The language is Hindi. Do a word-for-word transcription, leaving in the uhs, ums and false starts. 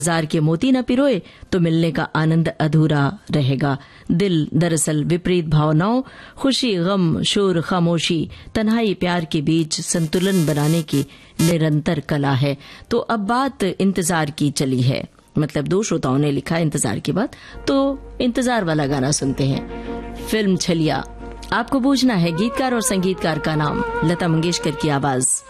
बाजार के मोती न पिरोए तो मिलने का आनंद अधूरा रहेगा। दिल दरअसल विपरीत भावनाओं, खुशी, गम, शोर, खामोशी, तन्हाई, प्यार के बीच संतुलन बनाने की निरंतर कला है। तो अब बात इंतजार की चली है, मतलब दो श्रोताओं ने लिखा इंतजार की बात, तो इंतजार वाला गाना सुनते हैं। फिल्म छलिया। आपको पूछना है गीतकार और संगीतकार का नाम। लता मंगेशकर की आवाज।